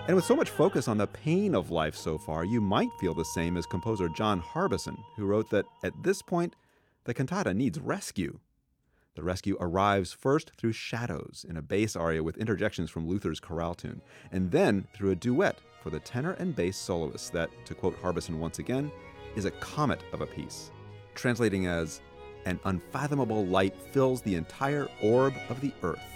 And with so much focus on the pain of life so far, you might feel the same as composer John Harbison, who wrote that at this point, the cantata needs rescue. The rescue arrives first through shadows in a bass aria with interjections from Luther's chorale tune, and then through a duet for the tenor and bass soloists that, to quote Harbison once again, is a comet of a piece, translating as, "An unfathomable light fills the entire orb of the earth."